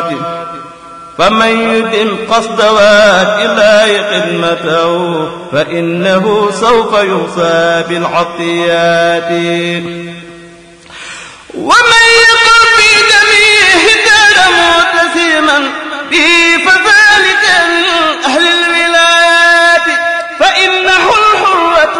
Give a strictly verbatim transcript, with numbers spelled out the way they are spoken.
فمن يدم قصد وات الله خدمته فإنه سوف يوصى بالعطيات. ومن